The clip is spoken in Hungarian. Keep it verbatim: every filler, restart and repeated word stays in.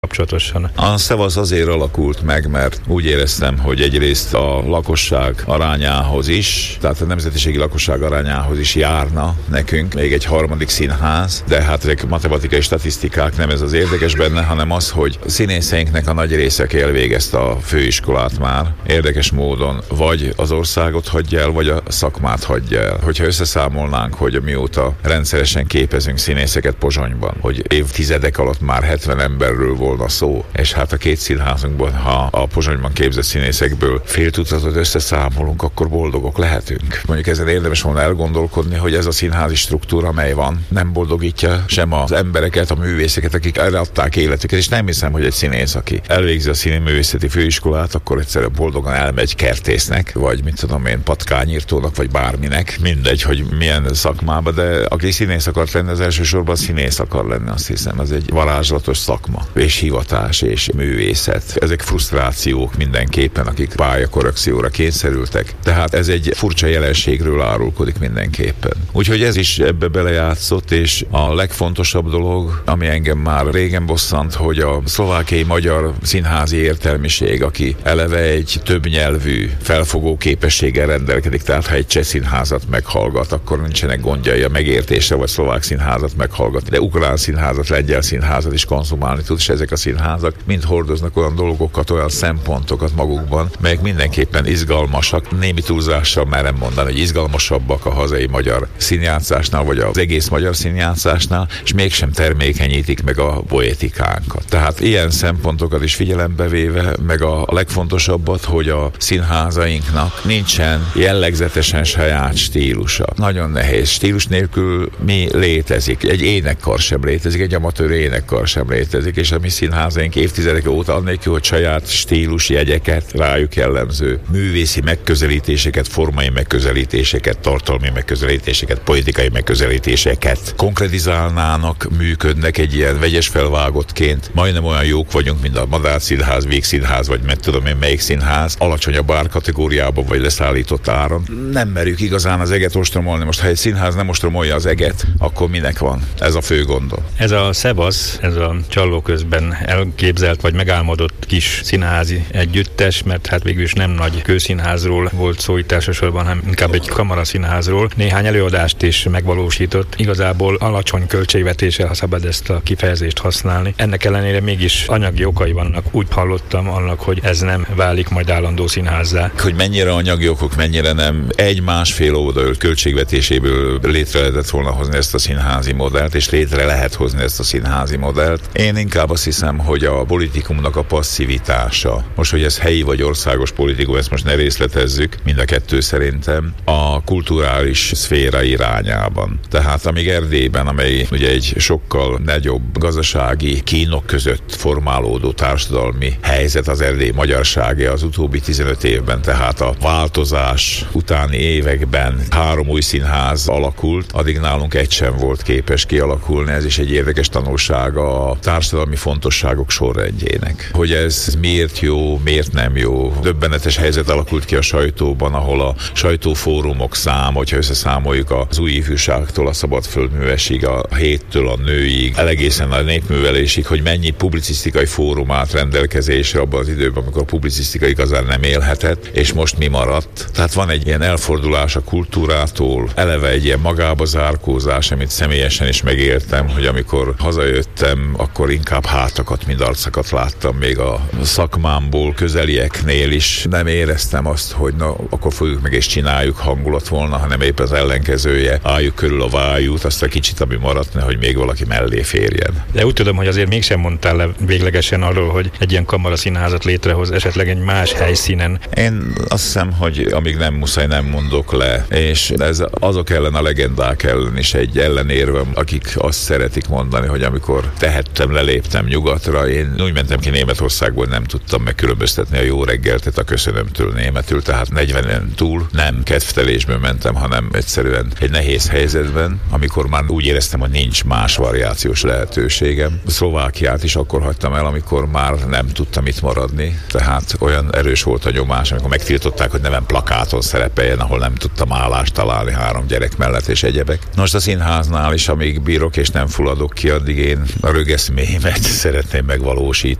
kapcsolatosan. A Szevasz azért alakult meg, mert úgy éreztem, hogy egyrészt a lakosság arányához is, tehát a nemzetiségi lakosság arányához is járna nekünk még egy harmadik színház, de hát ezek matematikai statisztikák, nem ez az érdekes benne, hanem az, hogy a színészeinknek a nagy része elvégezte a főiskolát már, érdekes módon vagy az országot hagyja el, vagy a szakmát hagyja el. Hogyha összeszámolnánk, hogy mióta rendszeresen képezünk színészeket Pozsonyban, hogy évtizedek alatt már hetven emberről volna szó, és hát a két színházunkban, ha a Pozsonyban képzett színészekből fél tucatot összeszámolunk, akkor boldogok lehetünk. Mondjuk ezen érdemes volna elgondolkodni, hogy ez a színházi struktúra, amely van, nem boldogítja sem az embereket, a művészeket, akik erre adták életüket, és nem hiszem, hogy egy színész, aki elvégzi a színművészeti főiskolát, akkor egyszerűen boldogan elmegy kertésznek, vagy mit tudom én, patkányírtónak, vagy bárminek, mindegy, hogy milyen szakmába, de aki színész akart lenni, az elsősorban színész akar lenni, azt hiszem, ez egy varázslatos szakma, és hivatás, és művészet. Ezek frusztrációk mindenképpen, akik pályakorrekcióra kényszerültek, tehát ez egy furcsa jelenségről árulkodik mindenképpen. Úgyhogy ez is ebbe belejátszott, és a legfontosabb dolog, ami engem már régen bosszant, hogy a szlovákiai magyar színházi értelmiség, aki eleve egy többnyelvű felfogó képességgel rendelkedik, tehát ha egy cseh színházat meghallgat, akkor nincsenek gondjai a megértésre, vagy szlovák színházat meghallgat, de ukrán színházat, lengyel színházat is konzumálni tud, és ezek a színházak mind hordoznak olyan dolgokat, olyan szempontokat magukban, melyek mindenképpen izgalmasak, némi túlzással merem mondani, hogy izgalmasabbak a hazai magyar színjátszásnál, vagy az egész magyar színjátszásnál, és mégsem termékenyítik meg a poetikánkat. Tehát ilyen szempontokat is figyelembe véve, meg a legfontosabbat, hogy a színházainknak nincsen jellegzetesen saját stílusa. Nagyon nehéz. Stílus nélkül mi létezik? Egy énekkar sem létezik, egy amatőr énekkar sem létezik, és a mi színházaink évtizedek óta annélkül, hogy saját stílus jegyeket, rájuk jellemző művészi megközelítéseket, formai megközelítéseket, tartalmi megközelítéseket, politikai megközelítéseket konkretizálnának, működnek egy ilyen vegyes felvágottként. Majdnem olyan jók vagyunk, mint a Madár Színház, Vígszínház, vagy meg tudom én melyik színház, alacsonyabb árkategóriában, vagy leszállított áron. Nem merjük igazán az eget ostromolni. Most, ha egy színház nem ostromolja az eget, akkor minek van? Ez a fő gondom. Ez a Szevasz, ez a Csalló közben elképzelt, vagy megálmodott kis színházi együttes, mert hát végül is nem nagy kőszínházról volt szó itt elsősorban, hanem inkább egy kamaraszínházról. Néhány előadást is megvalósított. Igazából alacsony költségvetéssel, ha szabad ezt a kifejezést használni. Ennek ellenére mégis anyagi okai vannak. Úgy hallottam annak, hogy ez nem válik majd állandó színházzá. Hogy mennyire anyagi okok, mennyire nem, egy-másfél oldal költségvetéséből létre lehetett volna hozni ezt a színházi modellt, és létre lehet hozni ezt a színházi modellt. Én inkább azt hiszem, hogy a politikumnak a passzivitása, most, hogy ez helyi vagy országos politikum, ezt most ne részletezzük, mind a kettő szerintem, a kulturális szféra irányában. Tehát amíg Erdélyben, amely ugye egy sokkal nagyobb gazdasági kínok között formálódó társadalmi helyzet, az erdélyi magyarsága az utóbbi tizenöt évben, tehát a változás utáni években három új színház alakult, addig nálunk egy sem volt képes kialakulni, ez is egy érdekes tanulsága a társadalmi fontosságok sorrendjének. Hogy ez miért jó, miért nem jó. Döbbenetes helyzet alakult ki a sajtóban, ahol a sajtófórumok szám, hogyha összeszámoljuk az új ifjúságtól a szabadföldművesig, a héttől a nőig, egészen a népművelésig, hogy mennyi publicisztikai fórum állt rendelkezésre abban az időben, amikor a publicisztika igazán nem élhetett, és most mi maradt. Tehát van egy ilyen elfordulás a kultúrától, eleve egy ilyen magába zárkózás, amit személyesen is megéltem, hogy amikor hazajöttem, akkor inkább hátakat, mint arcakat láttam még a szakmámból, közelieknél is. Nem éreztem azt, hogy na, akkor fogjuk meg és csináljuk hangulat volna, hanem épp az ellenkezője. Álljuk körül a vájút, azt a kicsit, ami maradt, hogy még valaki mellé férjen. De úgy tudom, hogy azért mégsem mondtál le véglegesen arról, hogy egy ilyen kamaraszínházat létrehoz esetleg egy más helyszínen. Én azt hiszem, hogy amíg nem muszáj, nem mondok le, és ez azok ellen a legendák ellen is egy ellenérvem, akik azt szeretik mondani, hogy amikor tehettem, leléptem nyugatra, én úgy mentem ki Németországból, nem tudtam megkülönböztetni a jó reggeltet a köszönömtől németül, tehát negyvenen túl nem kedvtelésből mentem, hanem egyszerűen egy nehéz helyzetben, amikor már úgy éreztem, hogy nincs más variációs lehetőségem. Szlovákiát is akkor hagytam el, amikor már nem tudtam itt maradni, tehát olyan erős volt a nyomás, amikor megtiltották, hogy nevem plakáton szerepeljen, ahol nem tudtam állást találni három gyerek mellett és egyebek. Most a színháznál is, amíg bírok és nem fulladok ki, addig én a rögeszméimet szeretném megvalósítani.